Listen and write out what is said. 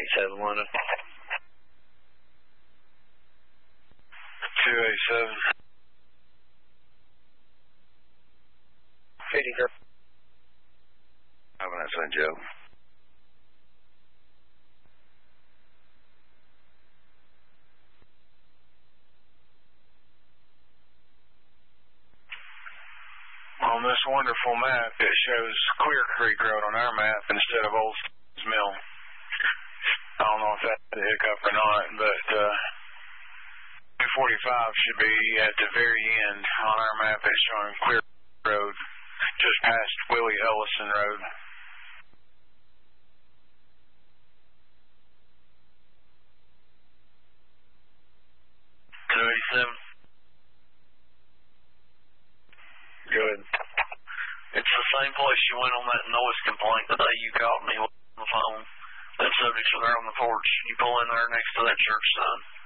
287 London. 287. 50, sir. Have a nice one, Joe. On this wonderful map, it shows Clear Creek Road on our map instead of Old Mill. I don't know if that's a hiccup or not, but 245 should be at the very end. On our map, it's showing Clear Road, just past Willie Ellison Road. Good. It's the same place you went on that noise complaint the day you called me on the phone. That subjects are there on the porch. You pull in there next to that church sign.